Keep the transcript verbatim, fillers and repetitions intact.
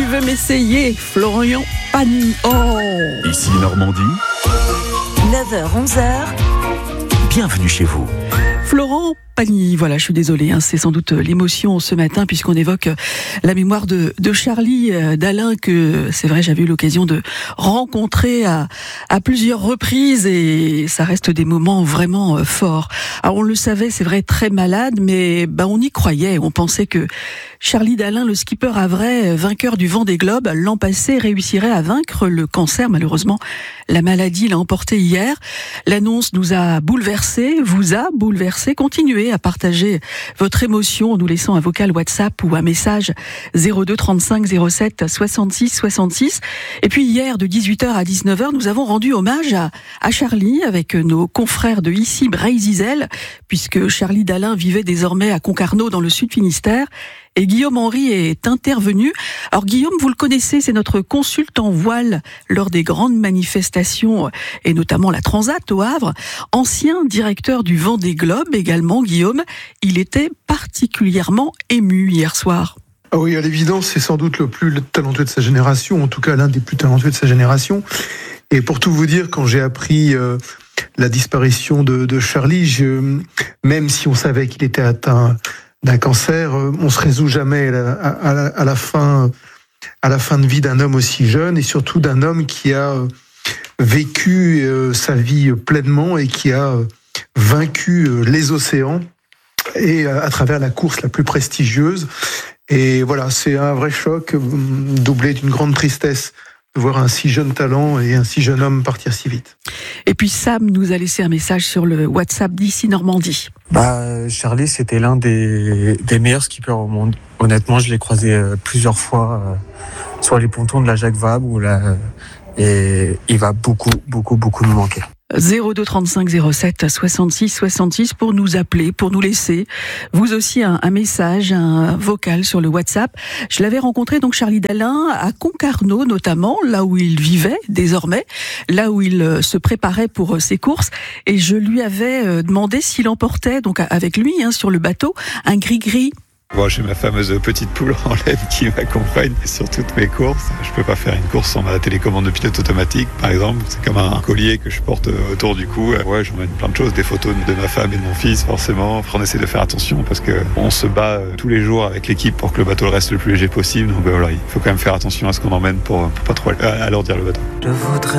veux m'essayer, Florian Pagny. Oh. Ici Normandie. neuf heures onze heures. Bienvenue chez vous. Florent Pagny, voilà, je suis désolée, hein, c'est sans doute l'émotion ce matin puisqu'on évoque la mémoire de, de Charlie d'Alain que, c'est vrai, j'avais eu l'occasion de rencontrer à, à plusieurs reprises et ça reste des moments vraiment forts. Alors on le savait, c'est vrai, très malade, mais bah, on y croyait, on pensait que Charlie d'Alain, le skipper havrais, vainqueur du Vendée Globe, l'an passé réussirait à vaincre le cancer. Malheureusement, la maladie l'a emporté hier. L'annonce nous a bouleversés, vous a bouleversés. Continuez à partager votre émotion en nous laissant un vocal WhatsApp ou un message zéro deux trente-cinq zéro sept soixante-six soixante-six. Et puis hier, de dix-huit heures à dix-neuf heures, nous avons rendu hommage à, à Charlie avec nos confrères de ici, Bray-Zizel, puisque Charlie d'Alain vivait désormais à Concarneau dans le Sud Finistère. Et Guillaume Henry est intervenu. Alors Guillaume, vous le connaissez, c'est notre consultant voile lors des grandes manifestations et notamment la Transat au Havre. Ancien directeur du Vendée Globe également, Guillaume, il était particulièrement ému hier soir. Ah oui, à l'évidence, c'est sans doute le plus talentueux de sa génération, en tout cas l'un des plus talentueux de sa génération. Et pour tout vous dire, quand j'ai appris euh, la disparition de, de Charlie, je, même si on savait qu'il était atteint d'un cancer, on se résout jamais à la, à, la, à la fin, à la fin de vie d'un homme aussi jeune et surtout d'un homme qui a vécu euh, sa vie pleinement et qui a vaincu euh, les océans et euh, à travers la course la plus prestigieuse. Et voilà, c'est un vrai choc euh, doublé d'une grande tristesse de voir un si jeune talent et un si jeune homme partir si vite. Et puis Sam nous a laissé un message sur le WhatsApp d'ici Normandie. Bah, Charlie, c'était l'un des, des meilleurs skippers au monde. Honnêtement, je l'ai croisé euh, plusieurs fois euh, sur les pontons de la Jacques Vabre où là, euh, et il va beaucoup, beaucoup, beaucoup nous manquer. zéro deux trente-cinq zéro sept soixante-six soixante-six pour nous appeler, pour nous laisser vous aussi un, un message, un vocal sur le WhatsApp. Je l'avais rencontré donc Charlie d'Alain à Concarneau notamment, là où il vivait désormais, là où il se préparait pour ses courses, et je lui avais demandé s'il emportait donc avec lui hein, sur le bateau un gris-gris. Bon, j'ai ma fameuse petite poule en laine qui m'accompagne sur toutes mes courses. Je peux pas faire une course sans ma télécommande de pilote automatique, par exemple. C'est comme un collier que je porte autour du cou. Ouais, j'emmène plein de choses, des photos de ma femme et de mon fils, forcément. On essaie de faire attention parce que on se bat tous les jours avec l'équipe pour que le bateau reste le plus léger possible. Donc ben voilà, il faut quand même faire attention à ce qu'on emmène pour, pour pas trop alourdir le bateau. Je voudrais